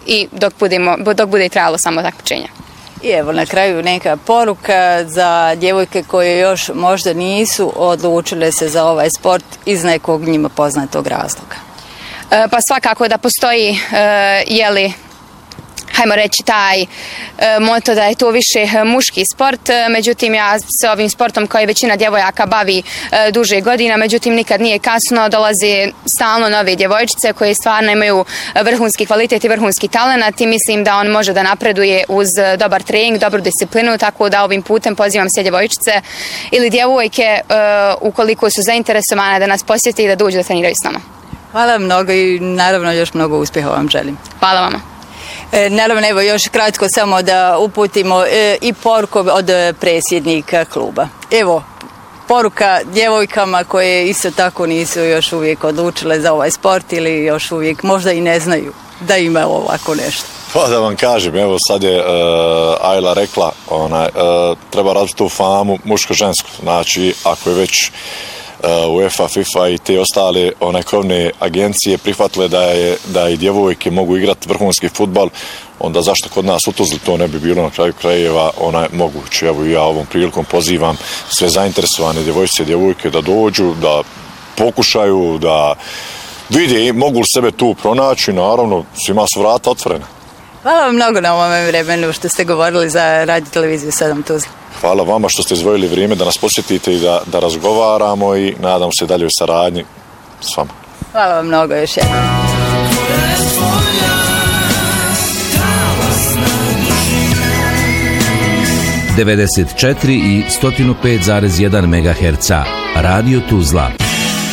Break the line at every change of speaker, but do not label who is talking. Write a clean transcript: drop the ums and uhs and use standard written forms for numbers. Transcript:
i dok bude trajalo samo takmičenje.
I evo na kraju neka poruka za djevojke koje još možda nisu odlučile se za ovaj sport iz nekog njima poznatog razloga.
Pa svakako da postoji, hajmo reći, taj moto da je to više muški sport, međutim ja se ovim sportom kao i većina djevojaka bavi duže godina, međutim nikad nije kasno, dolaze stalno nove djevojčice koje stvarno imaju vrhunski kvalitet i vrhunski talent i mislim da on može da napreduje uz dobar trening, dobru disciplinu, tako da ovim putem pozivam sve djevojčice ili djevojke ukoliko su zainteresovane da nas posjeti i da dođu da treniraju s nama.
Hvala vam mnogo i naravno još mnogo uspjeha vam želim.
Hvala vama.
Naravno, evo još kratko samo da uputimo i poruku od predsjednika kluba. Evo, poruka djevojkama koje isto tako nisu još uvijek odlučile za ovaj sport ili još uvijek možda i ne znaju da ima ovako nešto.
Pa da vam kažem, evo sad je Ajla rekla, treba raditi tu famu muško-žensku. Znači, ako je već UEFA, FIFA i te ostale krovne agencije prihvatile da i djevojke mogu igrati vrhunski fudbal, onda zašto kod nas u Tuzli to ne bi bilo na kraju krajeva moguće. Evo i ja ovom prilikom pozivam sve zainteresovane djevojčice i djevojke da dođu, da pokušaju, da vide mogu li sebe tu pronaći, naravno svima su vrata otvorena.
Hvala vam mnogo na ovom vremenu što ste govorili za Radio televiziju 7 Tuzla.
Hvala vama što ste izdvojili vrijeme da nas posjetite i da razgovaramo i nadam se daljoj saradnji s vama.
Hvala vam mnogo još jednom.
94 i 105,1 MHz Radio Tuzla.